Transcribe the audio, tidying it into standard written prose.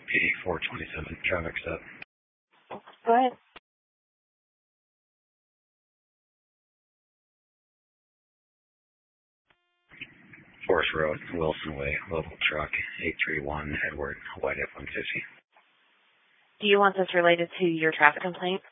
PD 427, traffic stop. Go ahead. Forest Road, Wilson Way, local truck, 831 Edward, white F-150. Do you want this related to your traffic complaint?